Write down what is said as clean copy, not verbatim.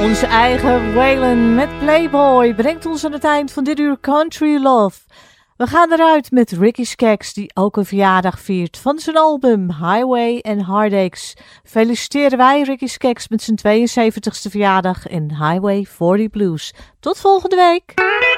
Onze eigen Waylon met Playboy brengt ons aan het eind van dit uur Country Love. We gaan eruit met Ricky Skaggs, die ook een verjaardag viert van zijn album Highway and Heartaches. Feliciteren wij Ricky Skaggs met zijn 72e verjaardag in Highway 40 Blues. Tot volgende week!